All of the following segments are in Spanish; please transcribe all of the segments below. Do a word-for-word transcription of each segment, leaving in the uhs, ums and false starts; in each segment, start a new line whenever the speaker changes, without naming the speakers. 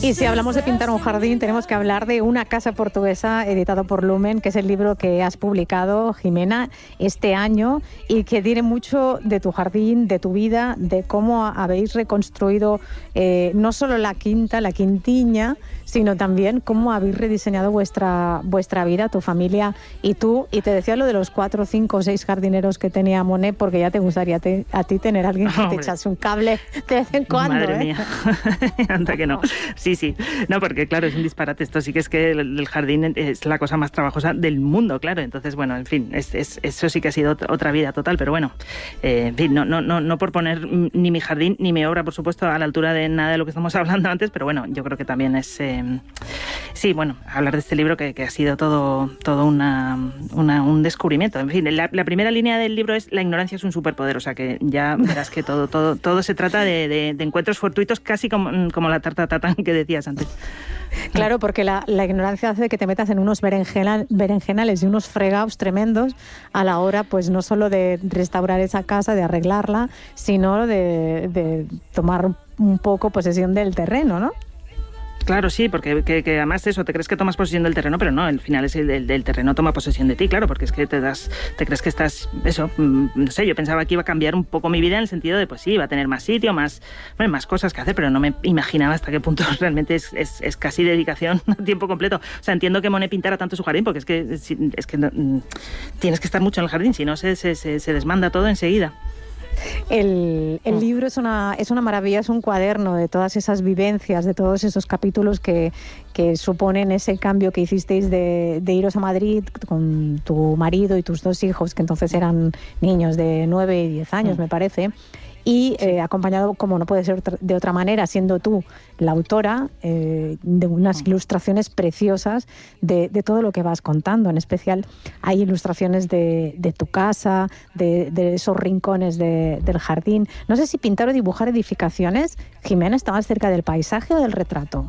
Y si hablamos de pintar un jardín, tenemos que hablar de Una casa portuguesa, editado por Lumen, que es el libro que has publicado, Jimena, este año, y que tiene mucho de tu jardín, de tu vida, de cómo habéis reconstruido eh, no solo la quinta, la quintiña, sino también cómo habéis rediseñado vuestra, vuestra vida, tu familia y tú. Y te decía lo de los cuatro, cinco o seis jardineros que tenía Monet, porque ya te gustaría te, a ti tener a alguien que te echase un cable de vez en cuando.
Madre
¿eh?
mía, anda que no. Sí, sí. No, porque claro, es un disparate. Esto sí que es que el, el jardín es la cosa más trabajosa del mundo, claro. Entonces, bueno, en fin, es, es, eso sí que ha sido otra vida total, pero bueno, eh, en fin, no, no, no, no por poner ni mi jardín ni mi obra, por supuesto, a la altura de nada de lo que estamos hablando antes, pero bueno, yo creo que también es... Eh, sí, bueno, hablar de este libro que, que ha sido todo, todo una, una, un descubrimiento. En fin, la, la primera línea del libro es: la ignorancia es un superpoder, o sea que ya verás que todo, todo, todo se trata de, de, de encuentros fortuitos, casi como, como la tarta tatán que decías antes.
Claro, porque la, la ignorancia hace que te metas en unos berenjena, berenjenales y unos fregados tremendos a la hora, pues no solo de restaurar esa casa, de arreglarla, sino de, de tomar un poco posesión del terreno, ¿no?
Claro, sí, porque que, que además eso, te crees que tomas posesión del terreno, pero no, al final es el del, del terreno toma posesión de ti, claro, porque es que te das, te crees que estás, eso, no sé, yo pensaba que iba a cambiar un poco mi vida en el sentido de, pues sí, iba a tener más sitio, más, bueno, más cosas que hacer, pero no me imaginaba hasta qué punto realmente es, es, es casi dedicación a tiempo completo. O sea, entiendo que Monet pintara tanto su jardín, porque es que, es que no, tienes que estar mucho en el jardín, si no se, se, se, se desmanda todo enseguida.
El, el libro es una, es una maravilla, es un cuaderno de todas esas vivencias, de todos esos capítulos que, que suponen ese cambio que hicisteis de, de iros a Madrid con tu marido y tus dos hijos, que entonces eran niños de nueve y diez años, mm. me parece. Y eh, acompañado, como no puede ser de otra manera, siendo tú la autora, eh, de unas ilustraciones preciosas de, de todo lo que vas contando. En especial hay ilustraciones de, de tu casa, de, de esos rincones de, del jardín. No sé si pintar o dibujar edificaciones, Jimena, ¿está más cerca del paisaje o del retrato?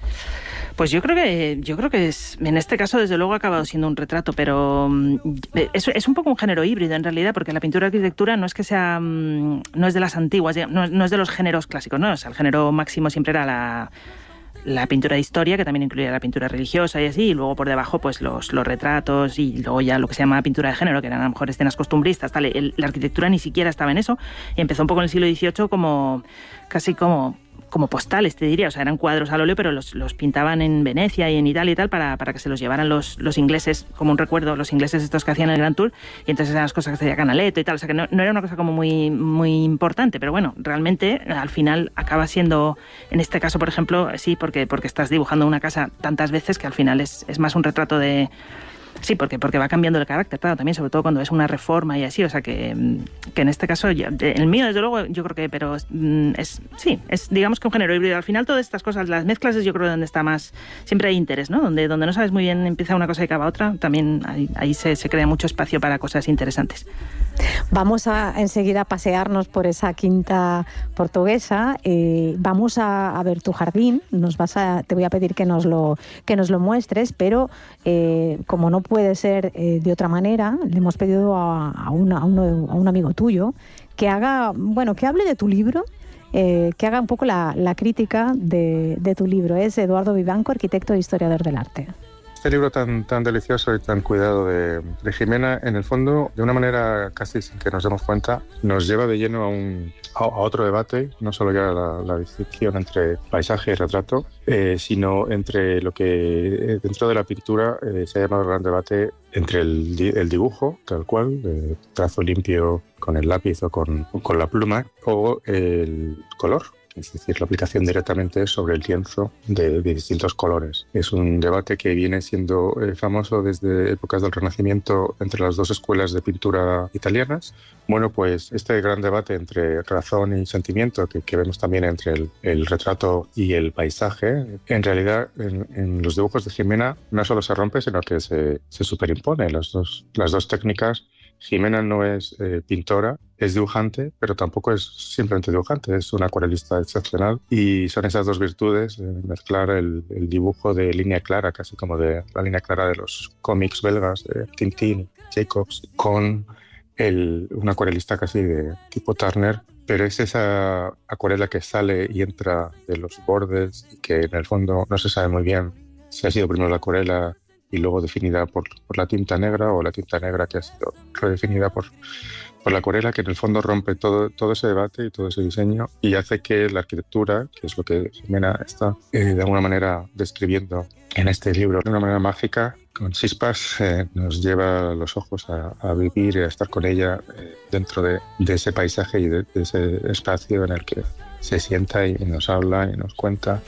Pues yo creo que yo creo que es, en este caso desde luego ha acabado siendo un retrato, pero es, es un poco un género híbrido en realidad, porque la pintura de arquitectura no es que sea, no es de las antiguas, no, no es de los géneros clásicos, ¿no? O sea, el género máximo siempre era la, la pintura de historia, que también incluía la pintura religiosa y así, y luego por debajo pues los, los retratos y luego ya lo que se llama pintura de género, que eran a lo mejor escenas costumbristas, tal. El, la arquitectura ni siquiera estaba en eso, y empezó un poco en el siglo dieciocho como casi como como postales, te diría, o sea, eran cuadros al óleo, pero los, los pintaban en Venecia y en Italia y tal para, para que se los llevaran los, los ingleses, como un recuerdo, los ingleses estos que hacían el Grand Tour, y entonces eran las cosas que hacía Canaletto y tal, o sea, que no, no era una cosa como muy, muy importante, pero bueno, realmente al final acaba siendo, en este caso, por ejemplo, sí, porque, porque estás dibujando una casa tantas veces que al final es, es más un retrato de... Sí, porque, porque va cambiando el carácter, claro, también, sobre todo cuando es una reforma y así, o sea que, que en este caso, ya, el mío desde luego, yo creo que, pero es, sí, es digamos que un género híbrido. Al final todas estas cosas, las mezclas es yo creo donde está más, siempre hay interés, ¿no? Donde, donde no sabes muy bien, empieza una cosa y acaba otra, también ahí, ahí se, se crea mucho espacio para cosas interesantes.
Vamos a enseguida a pasearnos por esa quinta portuguesa, eh, vamos a, a ver tu jardín, nos vas a, te voy a pedir que nos lo, que nos lo muestres, pero eh, como no puede ser eh, de otra manera, le hemos pedido a, a, una, a, uno, a un amigo tuyo que haga, bueno, que hable de tu libro, eh, que haga un poco la, la crítica de, de tu libro. Es Eduardo Vivanco, arquitecto e historiador del arte.
Este libro tan, tan delicioso y tan cuidado de, de Jimena, en el fondo, de una manera casi sin que nos demos cuenta, nos lleva de lleno a, un, a, a otro debate, no solo ya la, la distinción entre paisaje y retrato, eh, sino entre lo que dentro de la pintura eh, se ha llamado el gran debate entre el, el dibujo, tal cual, de trazo limpio con el lápiz o con, con la pluma, o el color. Es decir, la aplicación directamente sobre el lienzo de, de distintos colores. Es un debate que viene siendo eh, famoso desde épocas del Renacimiento entre las dos escuelas de pintura italianas. Bueno, pues este gran debate entre razón y sentimiento que, que vemos también entre el, el retrato y el paisaje, en realidad en, en los dibujos de Jimena no solo se rompe, sino que se, se superimpone las dos, las dos técnicas. Jimena no es eh, pintora, es dibujante, pero tampoco es simplemente dibujante, es una acuarelista excepcional, y son esas dos virtudes, eh, mezclar el, el dibujo de línea clara, casi como de la línea clara de los cómics belgas de Tintín, Jacobs, con el, un acuarelista casi de tipo Turner, pero es esa acuarela que sale y entra de los bordes y que en el fondo no se sabe muy bien si ha sido primero la acuarela y luego definida por, por la tinta negra o la tinta negra que ha sido redefinida por, por la acuarela, que en el fondo rompe todo, todo ese debate y todo ese diseño y hace que la arquitectura, que es lo que Jimena está eh, de alguna manera describiendo en este libro, de una manera mágica, con chispas, eh, nos lleva los ojos a, a vivir y a estar con ella eh, dentro de, de ese paisaje y de, de ese espacio en el que se sienta y nos habla y nos cuenta.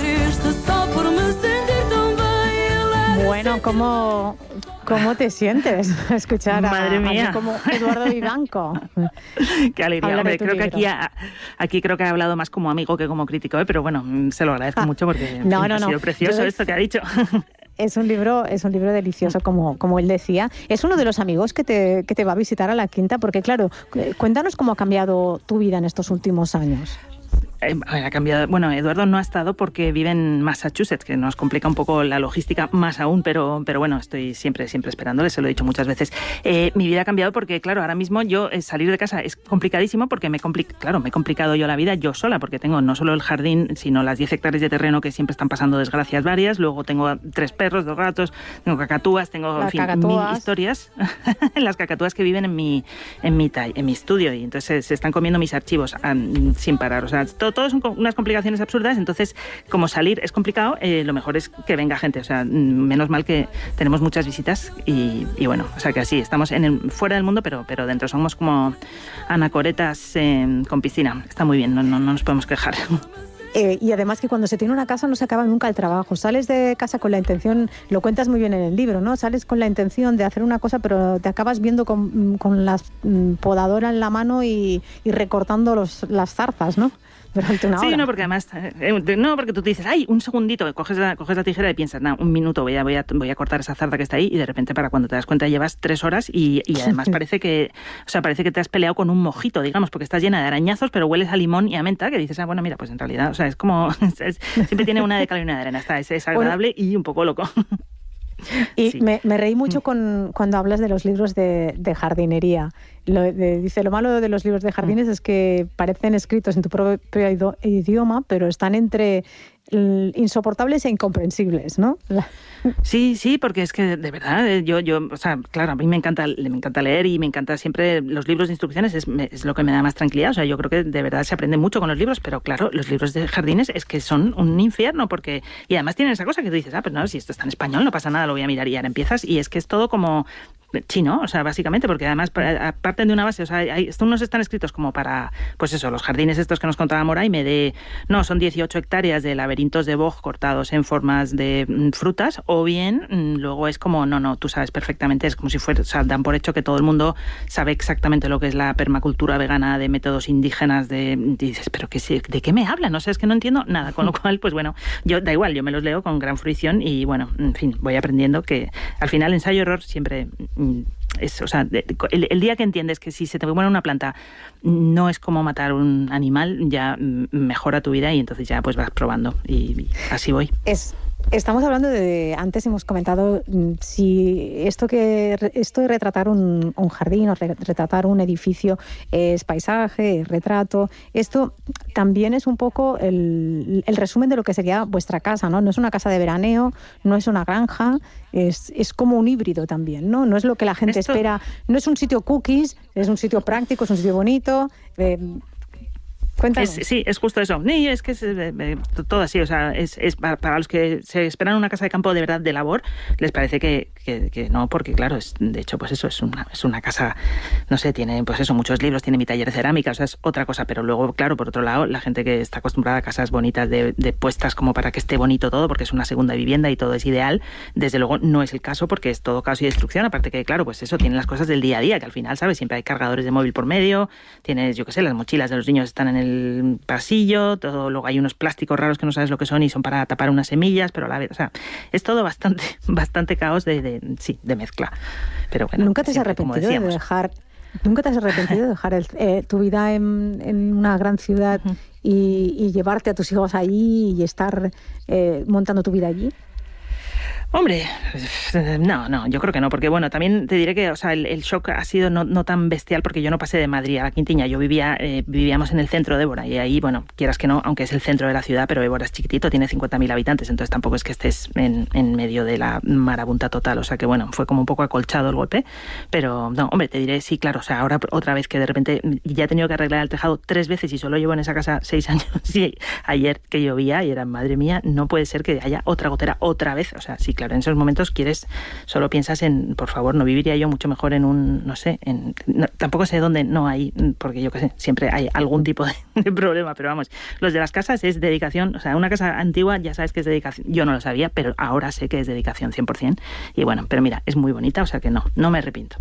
Bueno, ¿cómo, cómo te sientes escuchar a,
Madre mía.
a como Eduardo Vivanco?
Qué alegría. Hombre, creo libro. que aquí, ha, aquí creo que ha hablado más como amigo que como crítico, ¿eh? Pero bueno, se lo agradezco ah, mucho porque
no,
fin,
no,
ha sido
no.
precioso
Yo
esto es... que ha dicho.
Es un libro, es un libro delicioso, como, como él decía. Es uno de los amigos que te, que te va a visitar a la Quinta, porque claro, cuéntanos cómo ha cambiado tu vida en estos últimos años.
Eh, ha cambiado. Bueno, Eduardo no ha estado porque vive en Massachusetts, que nos complica un poco la logística más aún, pero, pero bueno, estoy siempre, siempre esperándole, se lo he dicho muchas veces. Eh, mi vida ha cambiado porque, claro, ahora mismo yo eh, salir de casa es complicadísimo porque me complica, claro, me he complicado yo la vida yo sola, porque tengo no solo el jardín, sino las diez hectáreas de terreno que siempre están pasando desgracias varias, luego tengo tres perros, dos gatos, tengo cacatúas, tengo en fin,
cacatúas.
mil historias, las cacatúas que viven en mi, en mi, en mi estudio y entonces se están comiendo mis archivos um, sin parar, o sea, todo Todo son unas complicaciones absurdas, entonces como salir es complicado, eh, lo mejor es que venga gente, o sea, menos mal que tenemos muchas visitas y, y bueno, o sea que así, estamos en el, fuera del mundo, pero, pero dentro, somos como anacoretas eh, con piscina, está muy bien, no, no, no nos podemos quejar.
Eh, y además que cuando se tiene una casa no se acaba nunca el trabajo. Sales de casa con la intención, lo cuentas muy bien en el libro, ¿no? Sales con la intención de hacer una cosa, pero te acabas viendo con, con la podadora en la mano y, y recortando los, las zarzas, ¿no? Durante una hora.
Sí, no, porque además, eh, no, porque tú te dices, ay, un segundito, coges la, coges la tijera y piensas, no, un minuto, voy a, voy, a, voy a cortar esa zarza que está ahí y de repente para cuando te das cuenta llevas tres horas y, y además parece que, o sea, parece que te has peleado con un mojito, digamos, porque estás llena de arañazos, pero hueles a limón y a menta, que dices, ah, bueno, mira, pues en realidad, o sea, es como, es, siempre tiene una de cal y una de arena, está, es, es agradable bueno. Y un poco loco.
Y
sí.
me, me reí mucho con, cuando hablas de los libros de, de jardinería. Lo, de, dice, lo malo de los libros de jardines mm. es que parecen escritos en tu propio idioma, pero están entre insoportables e incomprensibles, ¿no?
Sí, sí, porque es que de verdad, yo, yo, o sea, claro, a mí me encanta, me encanta leer y me encanta siempre los libros de instrucciones, es, es lo que me da más tranquilidad, o sea, yo creo que de verdad se aprende mucho con los libros, pero claro, los libros de jardines es que son un infierno, porque, y además tienen esa cosa que tú dices, ah, pues no, si esto está en español, no pasa nada, lo voy a mirar y ahora empiezas, y es que es todo como chino, o sea, básicamente, porque además parten de una base, o sea, hay, estos unos están escritos como para, pues eso, los jardines estos que nos contaba Moraime de, no, son dieciocho hectáreas de laberintos de boj cortados en formas de mm, frutas, o bien mm, luego es como, no, no, tú sabes perfectamente, es como si fuera, o sea, dan por hecho que todo el mundo sabe exactamente lo que es la permacultura vegana de métodos indígenas, de, dices, pero qué, ¿de qué me hablan? O sea, es que no entiendo nada, con lo cual, pues bueno, yo, da igual, yo me los leo con gran fruición y bueno, en fin, voy aprendiendo que al final ensayo-error siempre es, o sea, el, el día que entiendes que si se te muere una planta no es como matar un animal, ya mejora tu vida y entonces ya pues vas probando y, y así voy.
Es Estamos hablando de, antes hemos comentado si esto que esto de retratar un, un jardín o re, retratar un edificio es paisaje, es retrato. Esto también es un poco el, el resumen de lo que sería vuestra casa, ¿no? No es una casa de veraneo, no es una granja, es, es como un híbrido también, ¿no? No es lo que la gente esto... espera, no es un sitio cookies, es un sitio práctico, es un sitio bonito. Eh,
Es, sí, es justo eso. Sí, es que es eh, todo así, o sea, es, es para, para los que se esperan una casa de campo de verdad de labor, les parece que, que, que no, porque claro, es, de hecho, pues eso, es una, es una casa, no sé, tiene, pues eso, muchos libros, tiene mi taller de cerámica, o sea, es otra cosa, pero luego, claro, por otro lado, la gente que está acostumbrada a casas bonitas de, de puestas como para que esté bonito todo, porque es una segunda vivienda y todo es ideal, desde luego no es el caso, porque es todo caos y destrucción, aparte que, claro, pues eso, tienen las cosas del día a día, que al final, ¿sabes? Siempre hay cargadores de móvil por medio, tienes, yo qué sé, las mochilas de los niños están en el el pasillo, todo, luego hay unos plásticos raros que no sabes lo que son y son para tapar unas semillas, pero a la vez, o sea, es todo bastante bastante caos de, de sí, de mezcla. Pero bueno,
¿Nunca te has arrepentido de dejar nunca te has arrepentido de dejar el, eh, tu vida en, en una gran ciudad uh-huh. y, y llevarte a tus hijos allí y estar eh, montando tu vida allí?
Hombre, no, no, yo creo que no, porque bueno, también te diré que, o sea, el, el shock ha sido no, no tan bestial porque yo no pasé de Madrid a la Quintiña, yo vivía, eh, vivíamos en el centro de Évora y ahí, bueno, quieras que no, aunque es el centro de la ciudad, pero Évora es chiquitito, tiene cincuenta mil habitantes, entonces tampoco es que estés en, en medio de la marabunta total, o sea que bueno, fue como un poco acolchado el golpe, pero no, hombre, te diré, sí, claro, o sea, ahora otra vez que de repente ya he tenido que arreglar el tejado tres veces y solo llevo en esa casa seis años, sí, ayer que llovía y era, madre mía, no puede ser que haya otra gotera otra vez, o sea, sí, claro, en esos momentos quieres, solo piensas en, por favor, no viviría yo mucho mejor en un, no sé, en, no, tampoco sé dónde no hay, porque yo qué sé, siempre hay algún tipo de, de problema, pero vamos, los de las casas es dedicación, o sea, una casa antigua ya sabes que es dedicación, yo no lo sabía, pero ahora sé que es dedicación cien por ciento, y bueno, pero mira, es muy bonita, o sea que no, no me arrepiento.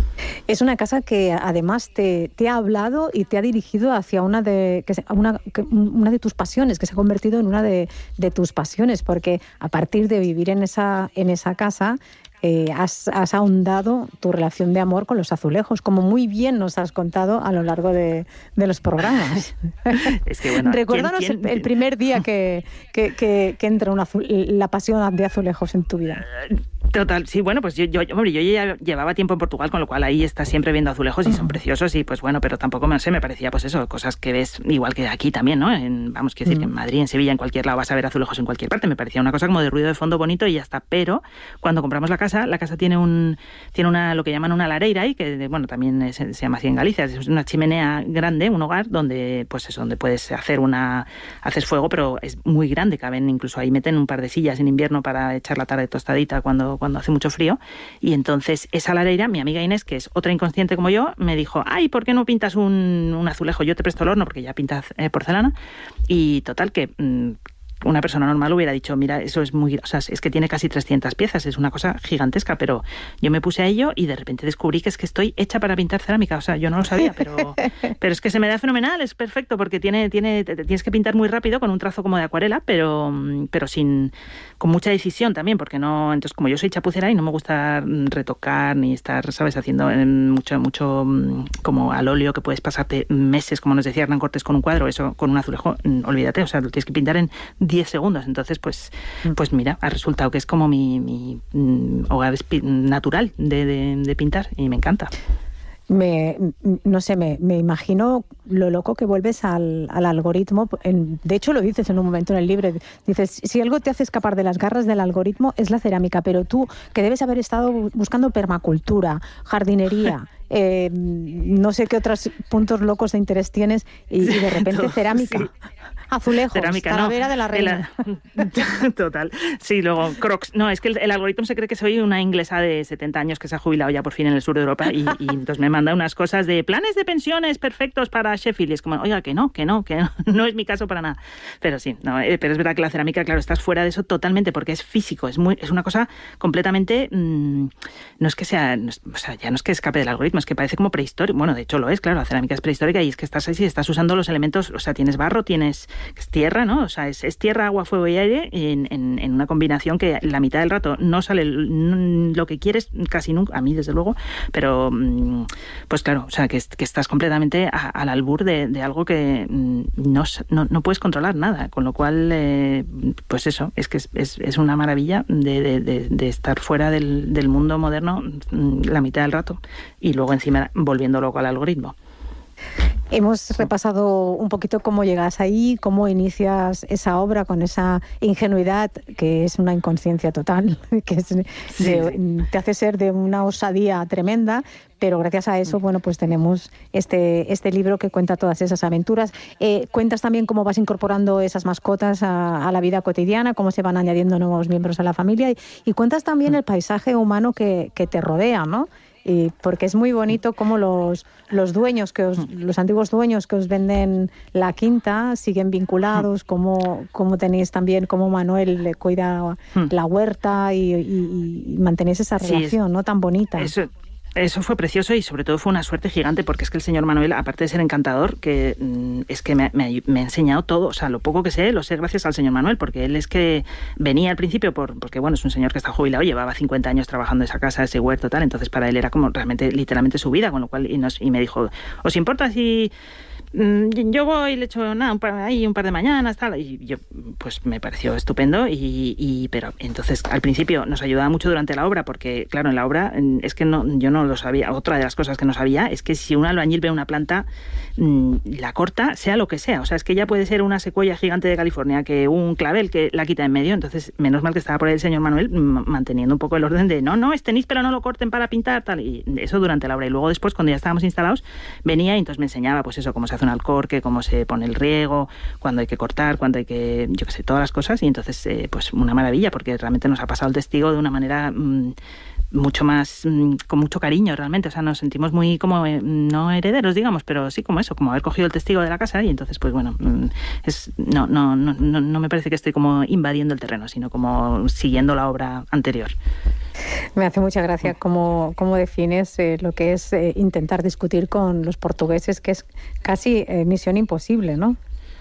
Es una casa que además te, te ha hablado y te ha dirigido hacia una de, que se, una, que, una de tus pasiones, que se ha convertido en una de, de tus pasiones, porque a partir de vivir en esa, en esa casa eh, has, has ahondado tu relación de amor con los azulejos, como muy bien nos has contado a lo largo de, de los programas.
Es que, bueno,
recuérdanos
¿quién, quién?
El, el primer día que, que, que, que entra una azul, la pasión de azulejos en tu vida.
Total, sí, bueno, pues yo, yo, hombre, yo ya llevaba tiempo en Portugal, con lo cual ahí estás siempre viendo azulejos y son preciosos y pues bueno, pero tampoco, no sé, me parecía pues eso, cosas que ves igual que aquí también, ¿no? En, vamos, quiero decir que en Madrid, en Sevilla, en cualquier lado vas a ver azulejos en cualquier parte, me parecía una cosa como de ruido de fondo bonito y ya está, pero cuando compramos la casa, la casa tiene un tiene una lo que llaman una lareira ahí, que bueno, también es, se llama así en Galicia, es una chimenea grande, un hogar donde pues eso, donde puedes hacer una, haces fuego, pero es muy grande, caben incluso ahí meten un par de sillas en invierno para echar la tarde tostadita cuando, cuando hace mucho frío. Y entonces esa lareira, mi amiga Inés, que es otra inconsciente como yo, me dijo, ay, ¿por qué no pintas un, un azulejo? Yo te presto el horno porque ya pintas eh, porcelana. Y total que mmm, una persona normal hubiera dicho, mira, eso es muy, o sea, es que tiene casi trescientas piezas, es una cosa gigantesca, pero yo me puse a ello y de repente descubrí que es que estoy hecha para pintar cerámica, o sea, yo no lo sabía, pero, pero es que se me da fenomenal, es perfecto, porque tiene, tiene, tienes que pintar muy rápido con un trazo como de acuarela, pero, pero sin, con mucha decisión también, porque no, entonces como yo soy chapucera y no me gusta retocar ni estar, sabes, haciendo mucho, mucho como al óleo, que puedes pasarte meses, como nos decía Hernán Cortés, con un cuadro, eso con un azulejo, olvídate, o sea, lo tienes que pintar en diez segundos, entonces pues pues mira, ha resultado que es como mi, mi mm, hogar natural de, de, de pintar y me encanta.
Me, no sé, me, me imagino lo loco que vuelves al, al algoritmo. En, de hecho, lo dices en un momento en el libro. Dices, si algo te hace escapar de las garras del algoritmo es la cerámica, pero tú, que debes haber estado buscando permacultura, jardinería, eh, no sé qué otros puntos locos de interés tienes, y, y de repente cerámica. Sí. Azulejos,
cerámica,
Talavera
no,
de la Reina.
La... Total. Sí, luego Crocs. No, es que el, el algoritmo se cree que soy una inglesa de setenta años que se ha jubilado ya por fin en el sur de Europa y, y entonces me manda unas cosas de planes de pensiones perfectos para Sheffield. Y es como, oiga, que no, que no, que no, no es mi caso para nada. Pero sí, no, eh, pero es verdad que la cerámica, claro, estás fuera de eso totalmente porque es físico, es muy, es una cosa completamente, mmm, no es que sea, no es, o sea, ya no es que escape del algoritmo, es que parece como prehistórico. Bueno, de hecho lo es, claro, la cerámica es prehistórica y es que estás ahí, estás usando los elementos, o sea, tienes barro, tienes es tierra, ¿no? O sea, es, es tierra, agua, fuego y aire en, en, en una combinación que la mitad del rato no sale lo que quieres, casi nunca, a mí desde luego, pero pues claro, o sea, que, que estás completamente a, al albur de, de algo que no, no, no puedes controlar nada, con lo cual, eh, pues eso, es que es, es, es una maravilla de, de, de, de estar fuera del, del mundo moderno la mitad del rato y luego encima volviendo loco al algoritmo.
Hemos repasado un poquito cómo llegas ahí, cómo inicias esa obra con esa ingenuidad que es una inconsciencia total, que es de, sí, sí. te hace ser de una osadía tremenda, pero gracias a eso, bueno, pues tenemos este, este libro que cuenta todas esas aventuras. Eh, cuentas también cómo vas incorporando esas mascotas a, a la vida cotidiana, cómo se van añadiendo nuevos miembros a la familia y, y cuentas también el paisaje humano que, que te rodea, ¿no? Y porque es muy bonito cómo los, los dueños, que os, los antiguos dueños que os venden la quinta siguen vinculados, cómo, cómo tenéis también, cómo Manuel le cuida la huerta y, y, y mantenéis esa relación, sí, es, ¿no? Tan bonita.
Eso... Eso fue precioso y sobre todo fue una suerte gigante porque es que el señor Manuel, aparte de ser encantador, que mm, es que me, me, me ha enseñado todo, o sea, lo poco que sé, lo sé gracias al señor Manuel, porque él es que venía al principio, por porque bueno, es un señor que está jubilado, llevaba cincuenta años trabajando en esa casa, ese huerto, tal, entonces para él era como realmente, literalmente su vida, con lo cual, y, nos, y me dijo, ¿os importa si... Yo voy, le echo nada, un par, ahí un par de mañanas, tal, y yo, pues me pareció estupendo, y, y pero entonces al principio nos ayudaba mucho durante la obra, porque claro, en la obra es que no, yo no lo sabía. Otra de las cosas que no sabía es que si un albañil ve una planta, la corta, sea lo que sea, o sea, es que ya puede ser una secuoya gigante de California, que un clavel que la quita en medio. Entonces menos mal que estaba por ahí el señor Manuel manteniendo un poco el orden de no, no, este níspero no lo corten para pintar, tal, y eso durante la obra. Y luego después, cuando ya estábamos instalados, venía y entonces me enseñaba, pues eso, cómo se hace un alcorque, cómo se pone el riego, cuándo hay que cortar, cuándo hay que, yo qué sé, todas las cosas. Y entonces, eh, pues una maravilla, porque realmente nos ha pasado el testigo de una manera mmm, mucho más, mmm, con mucho cariño realmente. O sea, nos sentimos muy como, eh, no herederos, digamos, pero sí como eso, como haber cogido el testigo de la casa. Y entonces, pues bueno, mmm, es, no, no, no, no, no me parece que estoy como invadiendo el terreno, sino como siguiendo la obra anterior.
Me hace mucha gracia cómo, cómo defines eh, lo que es eh, intentar discutir con los portugueses, que es casi eh, misión imposible, ¿no?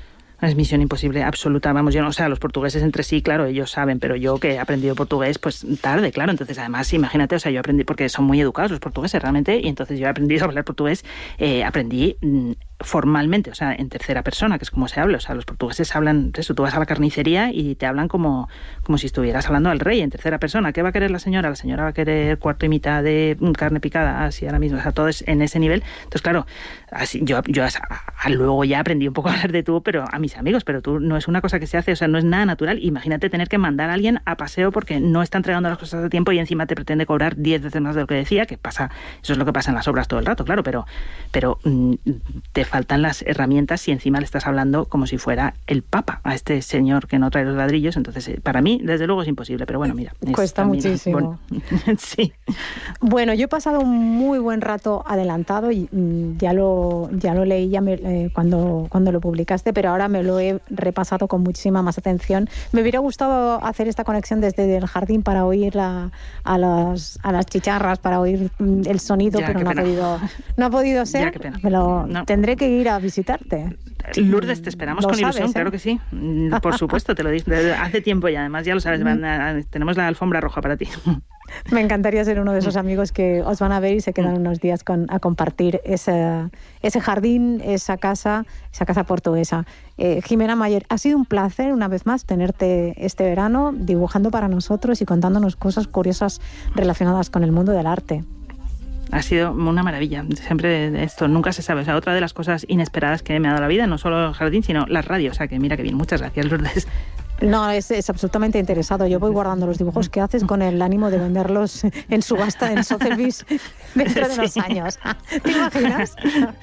Es misión imposible, absoluta. Vamos, yo no, o sea, los portugueses entre sí, claro, ellos saben, pero yo que he aprendido portugués, pues tarde, claro. Entonces, además, imagínate, o sea, yo aprendí, porque son muy educados los portugueses realmente, y entonces yo he aprendido a hablar portugués, eh, aprendí mmm, formalmente, o sea, en tercera persona, que es como se habla. O sea, los portugueses hablan, eso, tú vas a la carnicería y te hablan como, como si estuvieras hablando al rey, en tercera persona. ¿Qué va a querer la señora? La señora va a querer cuarto y mitad de carne picada, así ahora mismo. O sea, todo es en ese nivel. Entonces, claro, así, yo, yo a, a, luego ya aprendí un poco a hablar de tú, pero a mis amigos, pero tú no es una cosa que se hace, o sea, no es nada natural. Imagínate tener que mandar a alguien a paseo porque no está entregando las cosas a tiempo y encima te pretende cobrar diez veces más de lo que decía, que pasa, eso es lo que pasa en las obras todo el rato, claro, pero, pero mm, te faltan las herramientas y encima le estás hablando como si fuera el Papa a este señor que no trae los ladrillos. Entonces, eh, para mí, desde luego, es imposible, pero bueno, mira.
Cuesta muchísimo.
Bueno, sí.
Bueno, yo he pasado un muy buen rato adelantado y mm, ya lo ya lo leí ya me, eh, cuando, cuando lo publicaste, pero ahora me lo he repasado con muchísima más atención. Me hubiera gustado hacer esta conexión desde el jardín para oír la, a, las, a las chicharras, para oír mm, el sonido, ya, pero no ha, podido, no ha podido ser. Ya, qué pena. Me lo, no. Tendré que ir a visitarte.
Lourdes, te esperamos con sabes, ilusión, ¿eh? Claro que sí. Por supuesto, te lo dije hace tiempo ya, además ya lo sabes, van a, tenemos la alfombra roja para ti.
Me encantaría ser uno de esos amigos que os van a ver y se quedan unos días con, a compartir ese, ese jardín, esa casa, esa casa portuguesa. Eh, Jimena Mayer, ha sido un placer una vez más tenerte este verano dibujando para nosotros y contándonos cosas curiosas relacionadas con el mundo del arte.
Ha sido una maravilla, siempre esto, nunca se sabe. O sea, otra de las cosas inesperadas que me ha dado la vida, no solo el jardín, sino la radio. O sea, que mira que bien. Muchas gracias, Lourdes.
No, es, es absolutamente interesado. Yo voy guardando los dibujos que haces con el ánimo de venderlos en subasta en Sotheby's dentro de unos sí. años. ¿Te imaginas?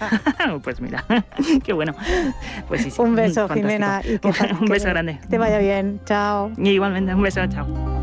Pues mira, qué bueno. Pues sí, sí.
Un beso,
fantástico.
Jimena. Y que,
un beso
que
grande.
Te vaya bien. Chao.
Y igualmente, un beso. Chao.